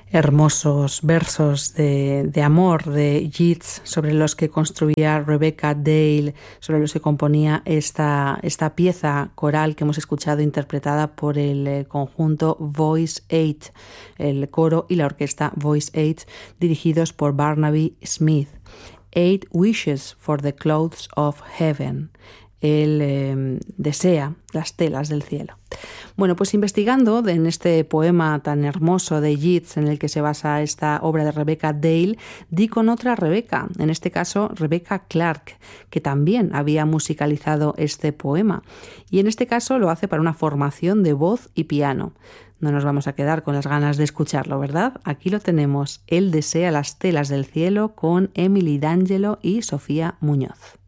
Hermosos versos de amor de Yeats sobre los que construía Rebecca Dale, sobre los que componía esta pieza coral que hemos escuchado interpretada por el conjunto Voice 8, el coro y la orquesta Voice 8, dirigidos por Barnaby Smith. 8 wishes for the clothes of heaven. Él desea las telas del cielo. Bueno, pues investigando en este poema tan hermoso de Yeats en el que se basa esta obra de Rebecca Dale, di con otra Rebecca, en este caso Rebecca Clark, que también había musicalizado este poema. Y en este caso lo hace para una formación de voz y piano. No nos vamos a quedar con las ganas de escucharlo, ¿verdad? Aquí lo tenemos. Él desea las telas del cielo con Emily D'Angelo y Sofía Muñoz.